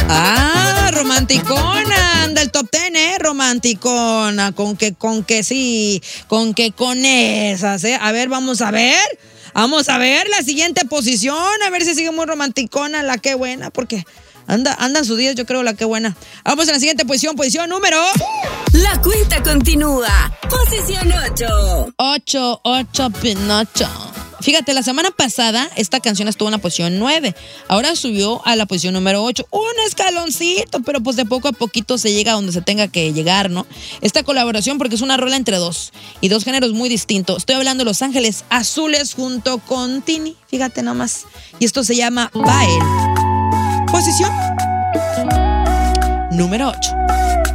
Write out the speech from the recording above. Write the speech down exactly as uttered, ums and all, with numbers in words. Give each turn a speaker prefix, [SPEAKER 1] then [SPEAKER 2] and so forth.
[SPEAKER 1] Ah, romanticona, anda el top ten, ¿eh? Romanticona, con que, con que sí, con que con esas, ¿eh? A ver, vamos a ver, vamos a ver la siguiente posición, a ver si sigue muy romanticona, la que buena, porque anda, anda en sus días, yo creo, la que buena. Vamos a la siguiente posición, posición número...
[SPEAKER 2] La cuenta continúa, posición ocho.
[SPEAKER 1] ocho, ocho, Pinocho. Fíjate, la semana pasada esta canción estuvo en la posición nueve. Ahora subió a la posición número ocho. Un escaloncito, pero pues de poco a poquito se llega a donde se tenga que llegar, ¿no? Esta colaboración porque es una rola entre dos y dos géneros muy distintos. Estoy hablando de Los Ángeles Azules junto con Tini. Fíjate nomás. Y esto se llama Bael. Posición número ocho.